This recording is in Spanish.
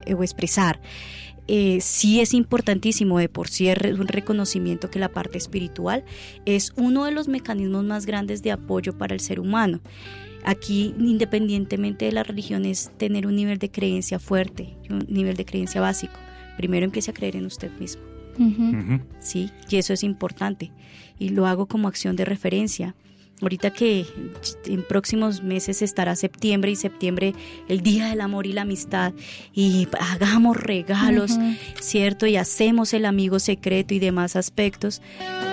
o expresar. Sí es importantísimo, de por sí es un reconocimiento que la parte espiritual es uno de los mecanismos más grandes de apoyo para el ser humano. Aquí, independientemente de la religión, es tener un nivel de creencia fuerte, un nivel de creencia básico. Primero empiece a creer en usted mismo. Sí, y eso es importante. Y lo hago como acción de referencia. Ahorita que en próximos meses estará septiembre, y septiembre el Día del Amor y la Amistad, y hagamos regalos, ¿cierto? Y hacemos el amigo secreto y demás aspectos.